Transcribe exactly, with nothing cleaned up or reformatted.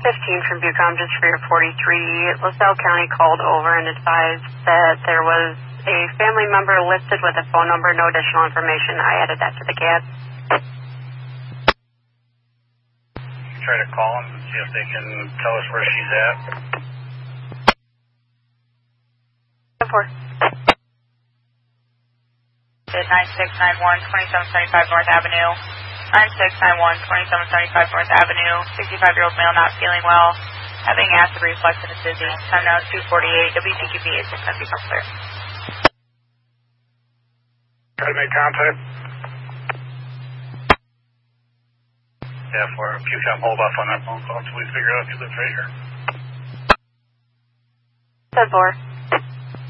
fifteen from Bucom, just for your forty-three. LaSalle County called over and advised that there was a family member listed with a phone number, no additional information. I added that to the C A D. Try to call them and see if they can tell us where she's at. Four. nine six nine one, twenty-seven seventy-five North Avenue. nine six nine one, twenty-seven seventy-five North Avenue. sixty-five-year-old male not feeling well. Having acid reflux and is dizzy. Time now two forty-eight. W T Q B eight six nine become clear. Try to make contact. Yeah, for a few time hold off on that phone call until we figure out who lives right here. ten four.